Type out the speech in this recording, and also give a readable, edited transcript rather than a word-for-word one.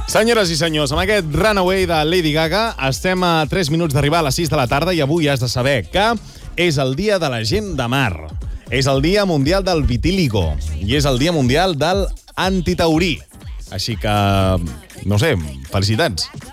Senyores i senyors, amb aquest Runaway de Lady Gaga estem a 3 minuts d'arribar a les 6 de la tarda i avui has de saber que és el dia de la gent de mar, és el dia mundial del vitíligo i és el dia mundial del antitaurí. Així que, no sé, felicitats.